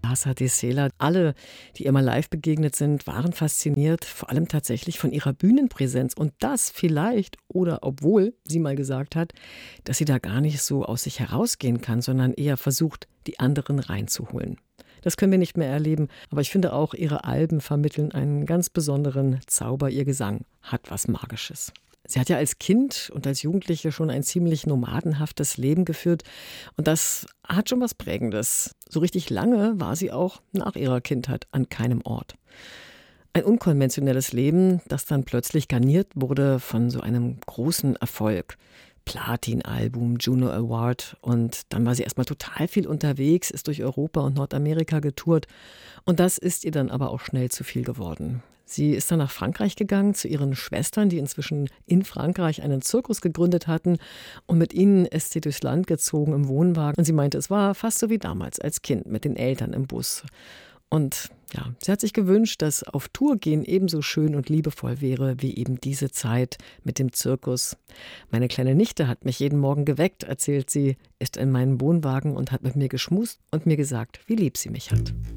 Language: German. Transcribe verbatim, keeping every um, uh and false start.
Asa de Sela. Alle, die ihr mal live begegnet sind, waren fasziniert, vor allem tatsächlich von ihrer Bühnenpräsenz. Und das vielleicht, oder obwohl sie mal gesagt hat, dass sie da gar nicht so aus sich herausgehen kann, sondern eher versucht, die anderen reinzuholen. Das können wir nicht mehr erleben, aber ich finde auch, ihre Alben vermitteln einen ganz besonderen Zauber. Ihr Gesang hat was Magisches. Sie hat ja als Kind und als Jugendliche schon ein ziemlich nomadenhaftes Leben geführt. Und das hat schon was Prägendes. So richtig lange war sie auch nach ihrer Kindheit an keinem Ort. Ein unkonventionelles Leben, das dann plötzlich garniert wurde von so einem großen Erfolg. Platin-Album, Juno Award. Und dann war sie erstmal total viel unterwegs, ist durch Europa und Nordamerika getourt. Und das ist ihr dann aber auch schnell zu viel geworden. Sie ist dann nach Frankreich gegangen zu ihren Schwestern, die inzwischen in Frankreich einen Zirkus gegründet hatten. Und mit ihnen ist sie durchs Land gezogen im Wohnwagen. Und sie meinte, es war fast so wie damals als Kind mit den Eltern im Bus. Und ja, sie hat sich gewünscht, dass auf Tour gehen ebenso schön und liebevoll wäre wie eben diese Zeit mit dem Zirkus. Meine kleine Nichte hat mich jeden Morgen geweckt, erzählt sie, ist in meinem Wohnwagen und hat mit mir geschmust und mir gesagt, wie lieb sie mich hat.